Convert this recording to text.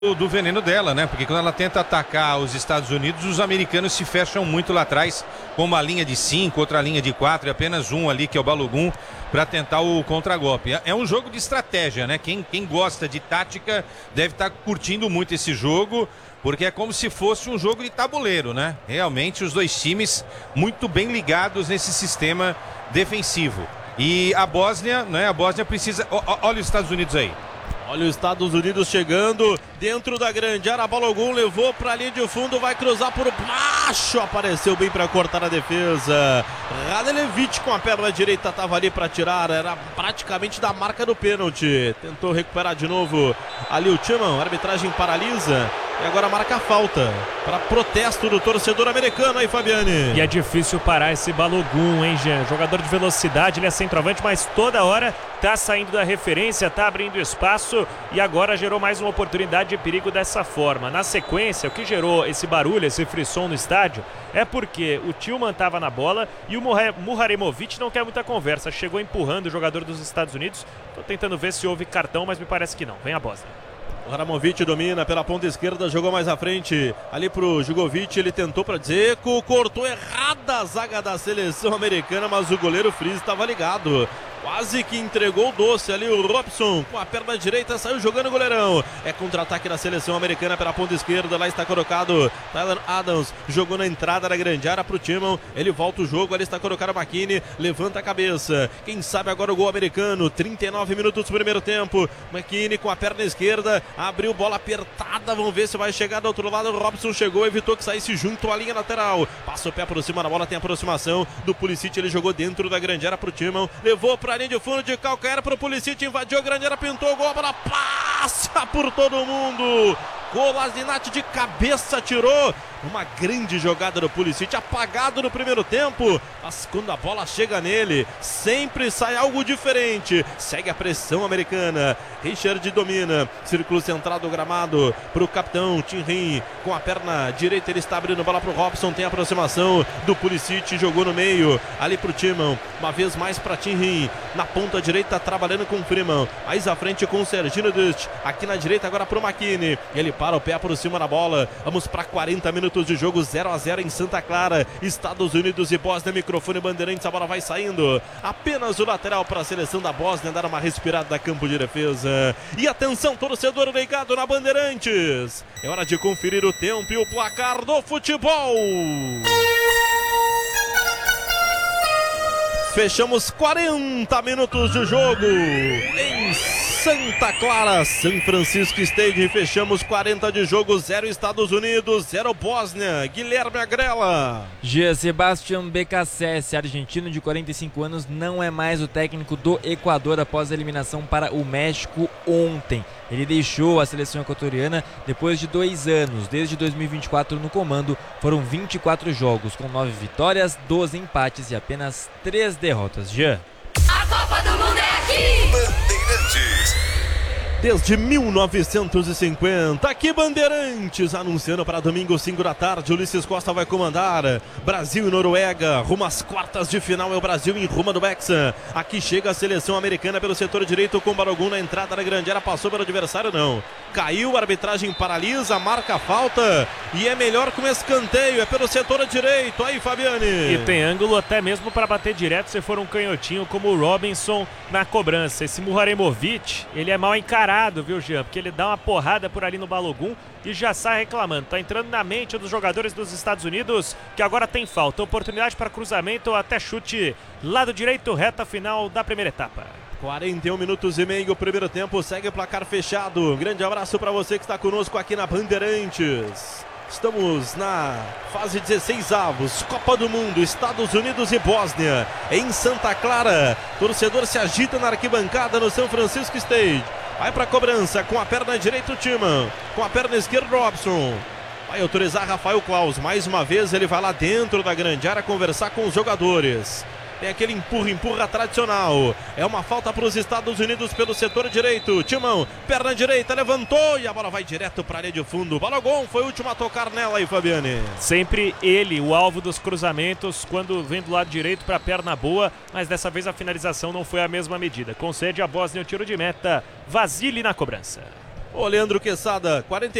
do veneno dela, né? Porque quando ela tenta atacar os Estados Unidos, os americanos se fecham muito lá atrás, com uma linha de 5, outra linha de 4 e apenas um ali, que é o Balogun, para tentar o contragolpe. É um jogo de estratégia, né? Quem gosta de tática deve estar curtindo muito esse jogo, porque é como se fosse um jogo de tabuleiro, né? Realmente os dois times muito bem ligados nesse sistema defensivo. E a Bósnia, né? A Bósnia precisa... Olha os Estados Unidos aí. Olha os Estados Unidos chegando dentro da grande área. Balogun levou para a linha de fundo, vai cruzar por baixo, apareceu bem para cortar a defesa. Radelevic com a perna direita estava ali para tirar, era praticamente da marca do pênalti. Tentou recuperar de novo ali o Timman, a arbitragem paralisa. E agora marca a falta para protesto do torcedor americano aí, Fabiane. E é difícil parar esse Balogun, hein, Jean? Jogador de velocidade, ele é centroavante, mas toda hora tá saindo da referência, tá abrindo espaço e agora gerou mais uma oportunidade de perigo dessa forma. Na sequência, o que gerou esse barulho, esse frisson no estádio, é porque o Tillman tava na bola e o Muharemovic não quer muita conversa. Chegou empurrando o jogador dos Estados Unidos. Tô tentando ver se houve cartão, mas me parece que não. Vem a Bósnia. O Haramovic domina pela ponta esquerda, jogou mais à frente ali pro Jugovic, ele tentou para Dzeko, cortou errada a zaga da seleção americana, mas o goleiro Freeze estava ligado. Quase que entregou o doce ali, o Robson com a perna direita saiu jogando o goleirão. É contra-ataque da seleção americana pela ponta esquerda, lá está colocado Tyler Adams, jogou na entrada da grande área pro Timman, ele volta o jogo, ali está colocado o McKinney, levanta a cabeça, quem sabe agora o gol americano, 39 minutos do primeiro tempo, McKinney com a perna esquerda, abriu bola apertada, vamos ver se vai chegar do outro lado, o Robson chegou, evitou que saísse junto à linha lateral, passa o pé por cima da bola, tem aproximação do Pulisic, ele jogou dentro da grande área pro Timman, levou pra linha de fundo de calcanhar para o Pulisic, invadiu a grande área, pintou o gol, a bola passa por todo mundo. Kolasinac de cabeça tirou. Uma grande jogada do Pulisic, apagado no primeiro tempo, mas quando a bola chega nele, sempre sai algo diferente. Segue a pressão americana. Richard domina, círculo central do gramado para o capitão Tinrin, com a perna direita ele está abrindo bola para o Robson, tem a aproximação do Pulisic, jogou no meio, ali para o Timman, uma vez mais para Tinrin, na ponta direita trabalhando com o Freeman, mais à frente com o Serginho Dust, aqui na direita agora para o McKinney, ele para o pé por cima da bola, vamos para 40 minutos de jogo, 0-0 em Santa Clara, Estados Unidos e Bósnia, microfone Bandeirantes, a bola vai saindo, apenas o lateral para a seleção da Bósnia dar uma respirada da campo de defesa. E atenção, torcedor ligado na Bandeirantes, é hora de conferir o tempo e o placar do futebol. Fechamos 40 minutos de jogo em Santa Clara, São Francisco Stadium. Fechamos 40 de jogo, 0 Estados Unidos, 0 Bósnia. Guilherme Agrela. Jean Sebastián Beccacece, argentino de 45 anos, não é mais o técnico do Equador após a eliminação para o México ontem. Ele deixou a seleção equatoriana depois de 2 anos. Desde 2024 no comando, foram 24 jogos, com 9 vitórias, 12 empates e apenas 3 derrotas. Jean. A Copa do Mundo é aqui! Bandeirantes. Desde 1950, aqui Bandeirantes, anunciando para domingo 5 da tarde, Ulisses Costa vai comandar Brasil e Noruega, rumo às quartas de final, é o Brasil em rumo do Hexa. Aqui chega a seleção americana pelo setor direito com Balogun na entrada da grande área, passou pelo adversário, não. Caiu, a arbitragem paralisa, marca a falta e é melhor com escanteio, é pelo setor direito, aí Fabiane. E tem ângulo até mesmo para bater direto se for um canhotinho como o Robinson na cobrança. Esse Muharemovic, ele é mal encarado, viu, Jean? Porque ele dá uma porrada por ali no Balogun e já sai reclamando. Tá entrando na mente dos jogadores dos Estados Unidos, que agora tem falta. Oportunidade para cruzamento ou até chute lado direito, reta final da primeira etapa. 41 minutos e meio, primeiro tempo, segue o placar fechado. Grande abraço para você que está conosco aqui na Bandeirantes. Estamos na fase 16avos, Copa do Mundo, Estados Unidos e Bósnia, em Santa Clara. Torcedor se agita na arquibancada no São Francisco Stadium. Vai para a cobrança com a perna direita o Timman, com a perna esquerda o Robson. Vai autorizar Rafael Claus, mais uma vez ele vai lá dentro da grande área conversar com os jogadores. Tem aquele empurra tradicional. É uma falta para os Estados Unidos pelo setor direito. Timman, perna direita, levantou e a bola vai direto para a linha de fundo. Balogun foi o último a tocar nela aí, Fabiane. Sempre ele, o alvo dos cruzamentos, quando vem do lado direito para a perna boa, mas dessa vez a finalização não foi a mesma medida. Concede a Bósnia o tiro de meta. Vasily na cobrança. Ô, Leandro Quesada, 40